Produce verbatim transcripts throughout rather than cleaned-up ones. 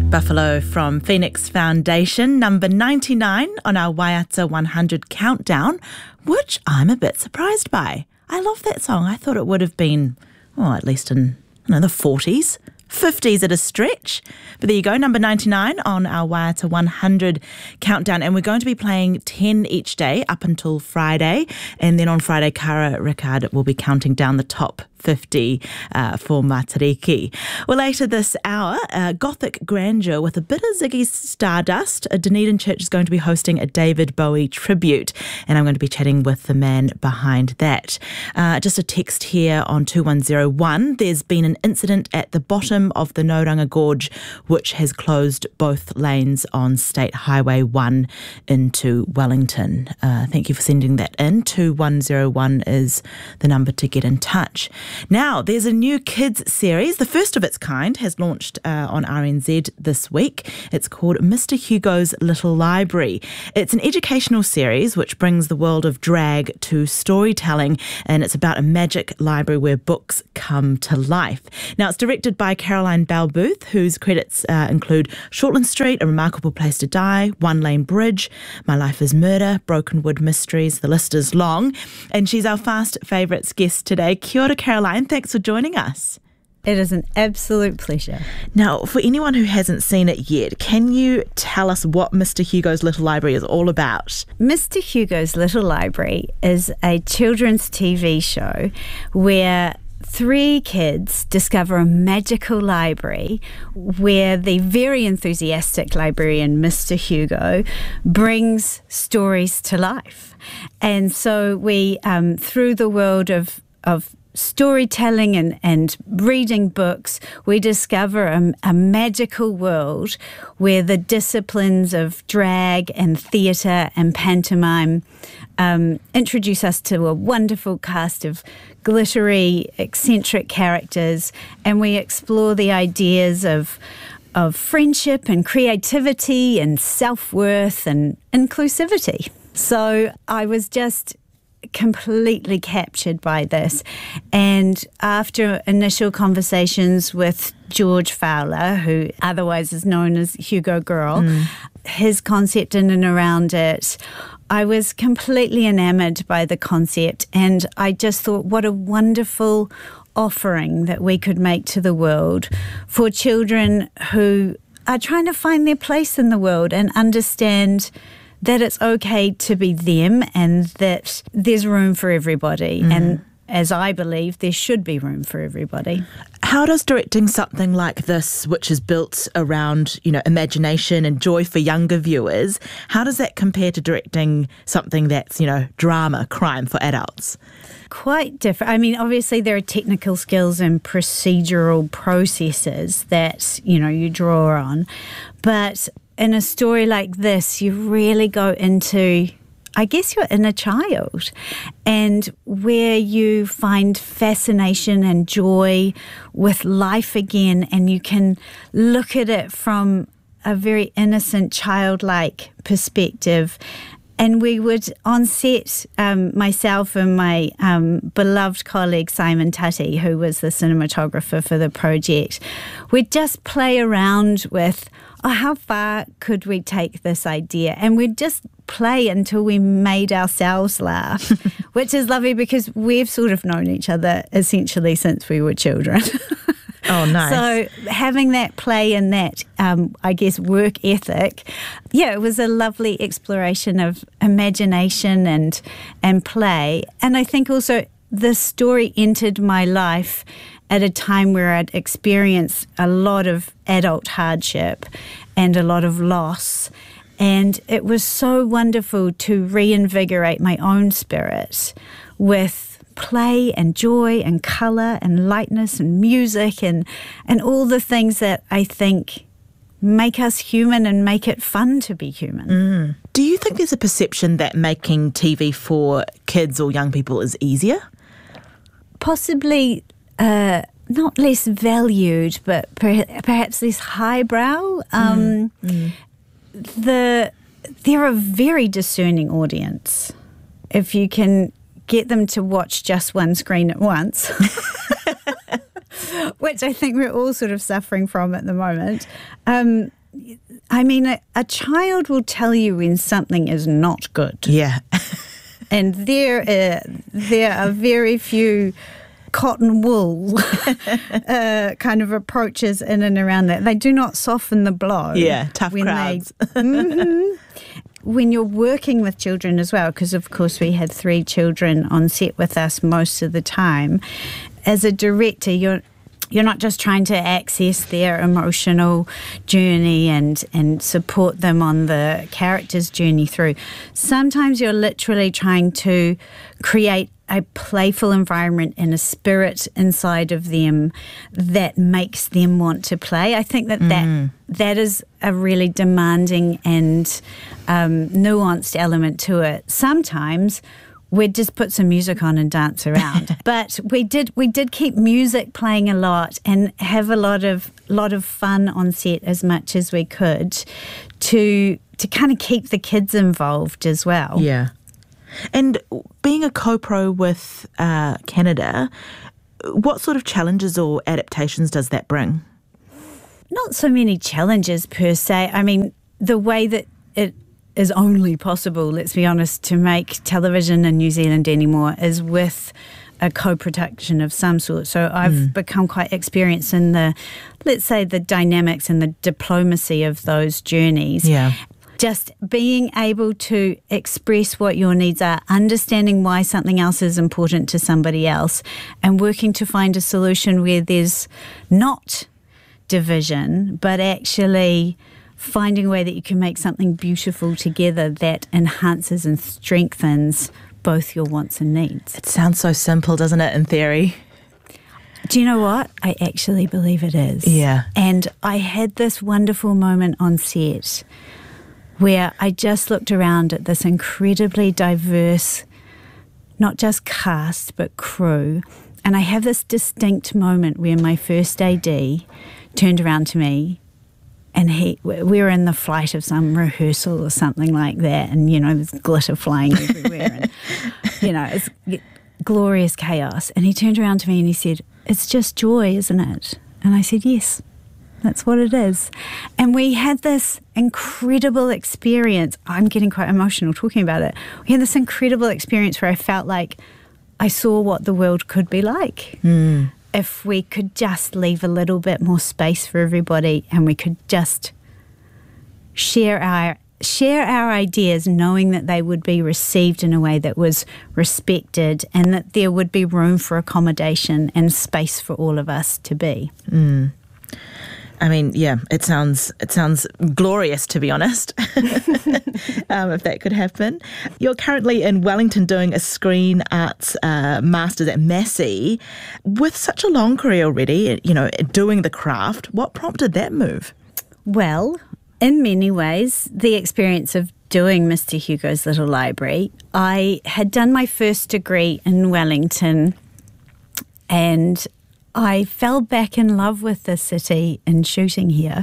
Buffalo from Phoenix Foundation, number ninety-nine on our Waiata one hundred countdown, which I'm a bit surprised by. I love that song. I thought it would have been, well, at least in you know, the forties. fifties at a stretch. But there you go, number ninety-nine on our Waiata one hundred countdown. And we're going to be playing ten each day up until Friday. And then on Friday, Cara Ricard will be counting down the top fifty uh, for Matariki. Well, later this hour, uh, Gothic Grandeur with a bit of Ziggy Stardust. Uh, Dunedin Church is going to be hosting a David Bowie tribute, and I'm going to be chatting with the man behind that. Uh, just a text here on two one zero one. There's been an incident at the bottom of the Nauranga Gorge, which has closed both lanes on State Highway one into Wellington. Uh, thank you for sending that in. two one zero one is the number to get in touch. Now, there's a new kids series. The first of its kind has launched uh, on R N Z this week. It's called Mister Hugo's Little Library. It's an educational series which brings the world of drag to storytelling, and it's about a magic library where books come to life. Now, it's directed by Caroline Bell Booth, whose credits uh, include Shortland Street, A Remarkable Place to Die, One Lane Bridge, My Life is Murder, Broken Wood Mysteries. The list is long. And she's our Fast Favourites guest today. Kia ora, Caroline. Thanks for joining us. It is an absolute pleasure. Now, for anyone who hasn't seen it yet, can you tell us what Mister Hugo's Little Library is all about? Mister Hugo's Little Library is a children's T V show where three kids discover a magical library where the very enthusiastic librarian, Mister Hugo, brings stories to life. And so we, um, through the world of, of storytelling and, and reading books, we discover a, a magical world where the disciplines of drag and theatre and pantomime um, introduce us to a wonderful cast of glittery, eccentric characters, and we explore the ideas of of friendship and creativity and self-worth and inclusivity. So I was just completely captured by this, and after initial conversations with George Fowler, who otherwise is known as Hugo Girl, mm. his concept in and around it, I was completely enamoured by the concept, and I just thought what a wonderful offering that we could make to the world for children who are trying to find their place in the world and understand that it's okay to be them and that there's room for everybody. Mm. And as I believe, there should be room for everybody. How does directing something like this, which is built around, you know, imagination and joy for younger viewers, how does that compare to directing something that's, you know, drama, crime for adults? Quite different. I mean, obviously there are technical skills and procedural processes that, you know, you draw on. But in a story like this, you really go into, I guess, your inner child, and where you find fascination and joy with life again, and you can look at it from a very innocent, childlike perspective. And we would, on set, um, myself and my um, beloved colleague Simon Tutty, who was the cinematographer for the project, we'd just play around with, oh, how far could we take this idea? And we'd just play until we made ourselves laugh, which is lovely because we've sort of known each other essentially since we were children. Oh, nice. So having that play and that, um, I guess, work ethic, yeah, it was a lovely exploration of imagination and and play. And I think also the story entered my life at a time where I'd experienced a lot of adult hardship and a lot of loss. And it was so wonderful to reinvigorate my own spirit with play and joy and colour and lightness and music and, and all the things that I think make us human and make it fun to be human. Mm. Do you think there's a perception that making T V for kids or young people is easier? Possibly uh, not less valued, but per- perhaps less highbrow. Um, mm. Mm. The they're a very discerning audience. If you can get them to watch just one screen at once, which I think we're all sort of suffering from at the moment, um, I mean, a, a child will tell you when something is not good. Yeah. And there, uh, there are very few cotton wool uh, kind of approaches in and around that. They do not soften the blow. Yeah, tough when crowds. They, mm-hmm, when you're working with children as well, because of course we had three children on set with us most of the time, as a director, you're You're not just trying to access their emotional journey and, and support them on the character's journey through. Sometimes you're literally trying to create a playful environment and a spirit inside of them that makes them want to play. I think that mm. that, that is a really demanding and um, nuanced element to it. Sometimes we'd just put some music on and dance around. But we did we did keep music playing a lot and have a lot of lot of fun on set as much as we could to to kind of keep the kids involved as well. Yeah. And being a co-pro with uh, Canada, what sort of challenges or adaptations does that bring? Not so many challenges per se. I mean, the way that it is only possible, let's be honest, to make television in New Zealand anymore is with a co-production of some sort. So I've mm. become quite experienced in the, let's say, the dynamics and the diplomacy of those journeys. Yeah. Just being able to express what your needs are, understanding why something else is important to somebody else, and working to find a solution where there's not division, but actually finding a way that you can make something beautiful together that enhances and strengthens both your wants and needs. It sounds so simple, doesn't it, in theory? Do you know what? I actually believe it is. Yeah. And I had this wonderful moment on set where I just looked around at this incredibly diverse, not just cast, but crew. And I have this distinct moment where my first A D turned around to me, and he, we were in the flight of some rehearsal or something like that, and, you know, there's glitter flying everywhere, and, you know, it's glorious chaos. And he turned around to me and he said, "It's just joy, isn't it?" And I said, "Yes, that's what it is." And we had this incredible experience. I'm getting quite emotional talking about it. We had this incredible experience where I felt like I saw what the world could be like. Mm. If we could just leave a little bit more space for everybody and we could just share our share our ideas, knowing that they would be received in a way that was respected and that there would be room for accommodation and space for all of us to be. Mm. I mean, yeah, it sounds it sounds glorious, to be honest, um, if that could happen. You're currently in Wellington doing a Screen Arts uh, Masters at Massey. With such a long career already, you know, doing the craft, what prompted that move? Well, in many ways, the experience of doing Mister Hugo's Little Library, I had done my first degree in Wellington, and I fell back in love with the city and shooting here.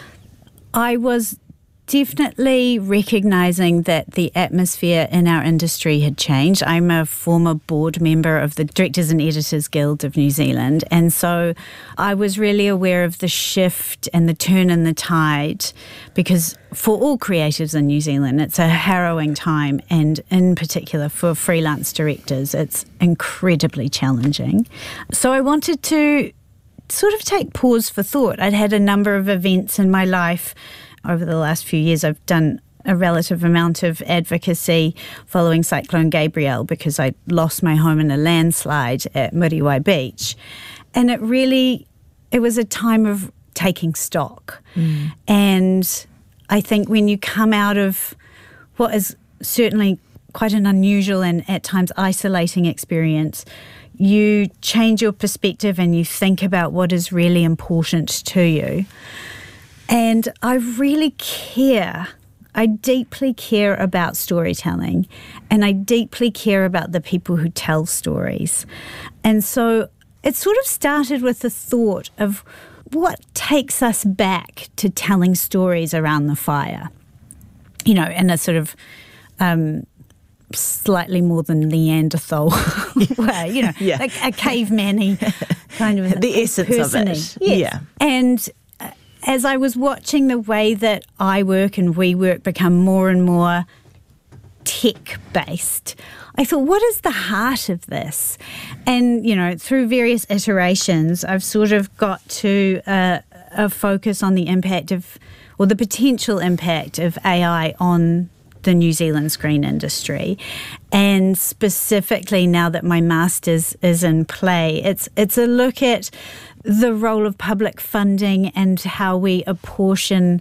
I was definitely recognising that the atmosphere in our industry had changed. I'm a former board member of the Directors and Editors Guild of New Zealand, and so I was really aware of the shift and the turn in the tide, because for all creatives in New Zealand, it's a harrowing time, and in particular for freelance directors, it's incredibly challenging. So I wanted to sort of take pause for thought. I'd had a number of events in my life. Over the last few years, I've done a relative amount of advocacy following Cyclone Gabrielle because I lost my home in a landslide at Muriwai Beach. And it really, it was a time of taking stock. Mm. And I think when you come out of what is certainly quite an unusual and at times isolating experience, you change your perspective and you think about what is really important to you. And I really care, I deeply care about storytelling, and I deeply care about the people who tell stories. And so it sort of started with the thought of what takes us back to telling stories around the fire, you know, in a sort of um, slightly more than Neanderthal way, you know, yeah. like a caveman-y kind of the essence person-y. of it. Yes. Yeah. And as I was watching the way that I work and we work become more and more tech-based, I thought, what is the heart of this? And, you know, through various iterations, I've sort of got to uh, a focus on the impact of, or the potential impact of A I on the New Zealand screen industry. And specifically now that my master's is in play, it's it's a look at the role of public funding and how we apportion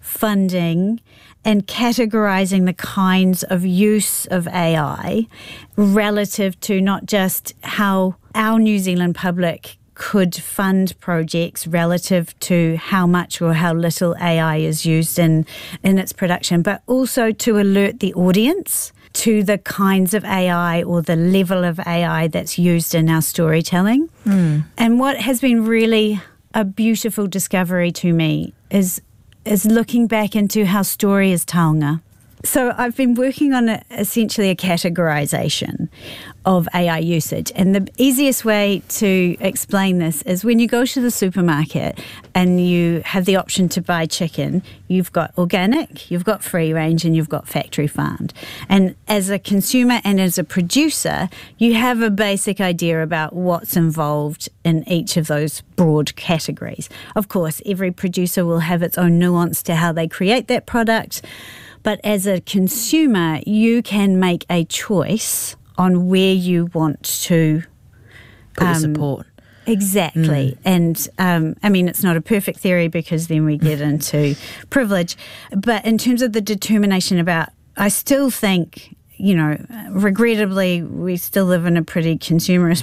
funding and categorising the kinds of use of A I relative to not just how our New Zealand public could fund projects relative to how much or how little A I is used in, in its production, but also to alert the audience to the kinds of A I or the level of A I that's used in our storytelling. Mm. And what has been really a beautiful discovery to me is is looking back into how story is taonga. So I've been working on a, essentially a categorisation of A I usage. And the easiest way to explain this is when you go to the supermarket and you have the option to buy chicken, you've got organic, you've got free range, and you've got factory farmed. And as a consumer and as a producer, you have a basic idea about what's involved in each of those broad categories. Of course, every producer will have its own nuance to how they create that product. But as a consumer, you can make a choice on where you want to put um, your support. Exactly. Mm. And, um, I mean, it's not a perfect theory because then we get into privilege. But in terms of the determination about, I still think, you know, regrettably, we still live in a pretty consumerist,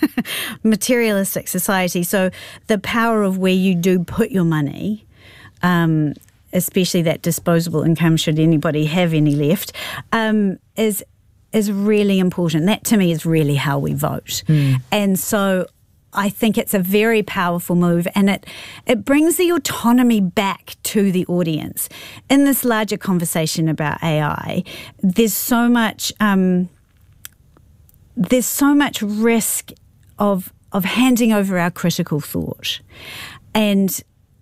materialistic society. So the power of where you do put your money, um, especially that disposable income, should anybody have any left, um, is is really important. That, to me, is really how we vote. Mm. And so I think it's a very powerful move, and it it brings the autonomy back to the audience. In this larger conversation about A I, there's so much um, there's so much risk of of handing over our critical thought. And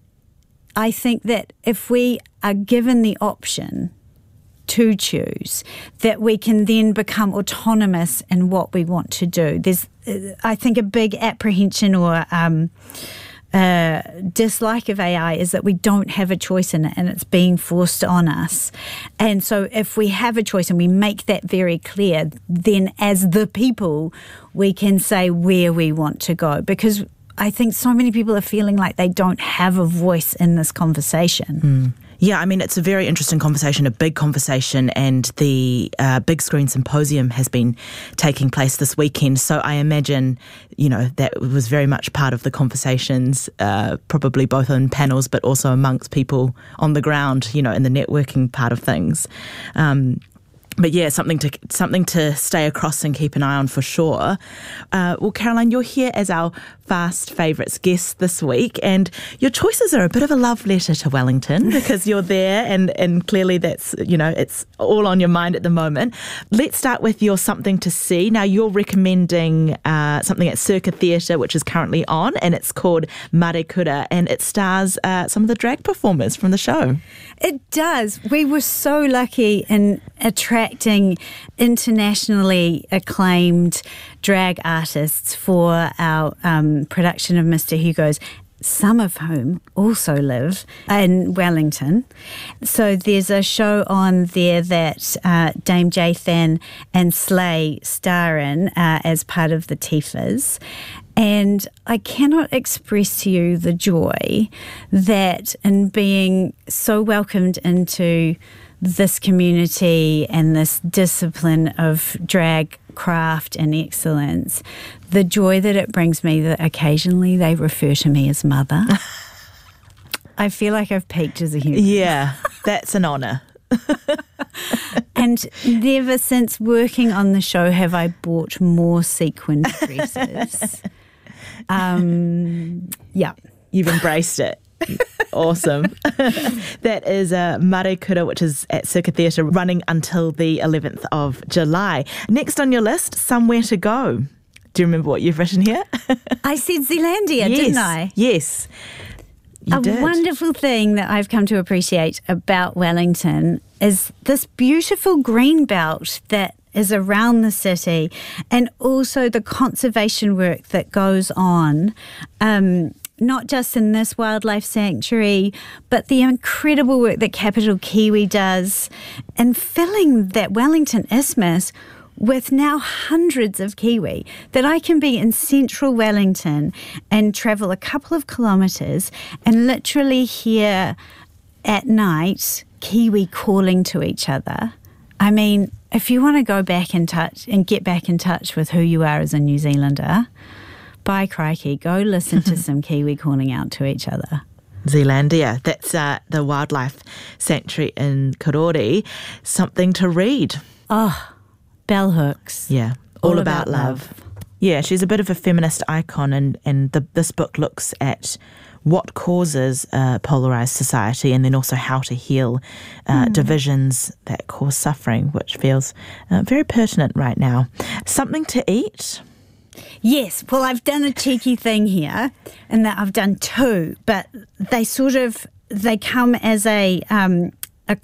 I think that if we are given the option to choose, that we can then become autonomous in what we want to do. There's, I think, a big apprehension or um, uh, dislike of A I is that we don't have a choice in it and it's being forced on us. And so if we have a choice and we make that very clear, then as the people, we can say where we want to go. Because I think so many people are feeling like they don't have a voice in this conversation. Mm. Yeah, I mean, it's a very interesting conversation, a big conversation, and the uh, Big Screen Symposium has been taking place this weekend. So I imagine, you know, that was very much part of the conversations, uh, probably both on panels, but also amongst people on the ground, you know, in the networking part of things. Um, But yeah, something to something to stay across and keep an eye on for sure. Uh, well, Caroline, you're here as our Fast Favourites guest this week, and your choices are a bit of a love letter to Wellington because you're there, and, and clearly that's, you know, it's all on your mind at the moment. Let's start with your something to see. Now, you're recommending uh, something at Circa Theatre, which is currently on, and it's called Marekura, and it stars uh, some of the drag performers from the show. It does. We were so lucky in attracting internationally acclaimed drag artists for our um, production of Mister Hugo's, some of whom also live in Wellington. So there's a show on there that uh, Dame Jathan and Slay star in uh, as part of the Tifas. And I cannot express to you the joy that in being so welcomed into this community and this discipline of drag craft and excellence, the joy that it brings me that occasionally they refer to me as mother. I feel like I've peaked as a human. Yeah, that's an honour. And never since working on the show have I bought more sequined dresses. um, yeah. You've embraced it. Awesome. That is uh, Marekura, which is at Circa Theatre, running until the eleventh of July. Next on your list, Somewhere to Go. Do you remember what you've written here? I said Zealandia, yes, didn't I? Yes. You a did. wonderful thing that I've come to appreciate about Wellington is this beautiful green belt that is around the city, and also the conservation work that goes on, um, not just in this wildlife sanctuary, but the incredible work that Capital Kiwi does in filling that Wellington Isthmus with now hundreds of kiwi, that I can be in central Wellington and travel a couple of kilometres and literally hear at night kiwi calling to each other. I mean, if you want to go back in touch and get back in touch with who you are as a New Zealander, by crikey, go listen to some kiwi calling out to each other. Zealandia, that's uh, the wildlife sanctuary in Karori. Something to read. Oh, bell hooks. Yeah, all, All about, about love. love. Yeah, she's a bit of a feminist icon, and, and the, this book looks at what causes a polarised society, and then also how to heal uh, mm. divisions that cause suffering, which feels uh, very pertinent right now. Something to eat? Yes, well, I've done a cheeky thing here, in that I've done two, but they sort of, they come as a um,